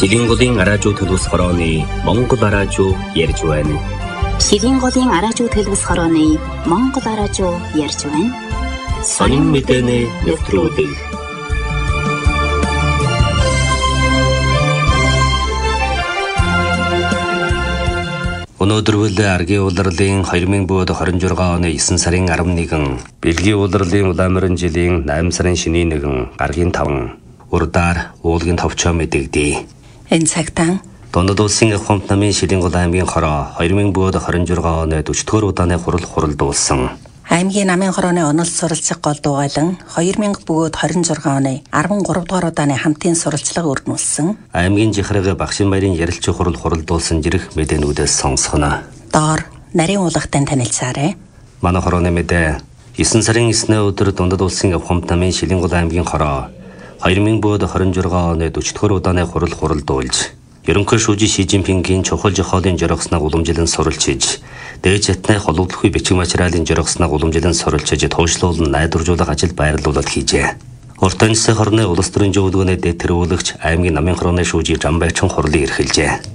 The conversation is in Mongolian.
Шилийн голын араажуу төлөвс хорооны Монгол араажуу ярьж байна. Шилийн голын араажуу төлөвс хорооны Монгол араажуу ярьж байна. Сонин мэдээний нэвтрүүлэг. Өнөөдөр үл аргийн улирлын 2026 оны 9 сарын 11, Бэлгийн улирлын улаамрын жилийн 8 сарын шөнийн 1, гаргийн 5, урдаар уулгийн товчоо мэдэгдээ. Энэ цагтаа Дундад улсын эх хамт намын Шилийн гол аймгийн хороо 2026 оны 40-р удааны хуралдуулсан. аймгийн намын хорооны онол суралцах гол дуугайлан 2000 бөгөөд 26 оны 13 дугаар удааны хамтын суралцлага өрнүүлсэн. Аймгийн жихрэг Багшин баярын ярилцах хуралдуулсан жирэх мэдээнүүдээс сонсгоно. Доор нарийн уулгатай танилцаарай. Манай хорооны мэдээ 9 сарын 9-ний өдөр Дундад улсын эх хамт намын Шилийн гол аймгийн хороо 2000 бөгөөд 26 оны 40-р удааны хуралдуулж Ерөнхий шүүжи Ши Жинпингийн чухал жохоолын жоргосныг уламжлан суралцж, дээд чатны холбогдлохын бичиг материалын жоргосныг уламжлан суралцж, туушруулан найдваржуулах ажил байрлуулалт хийжээ. Урт онцгой хорны улс төрийн зөвлөгөөний дэд тэргүүлэгч аймгийн намын хорооны шүүжи Жамбайчин хурлыг эрхэлжээ.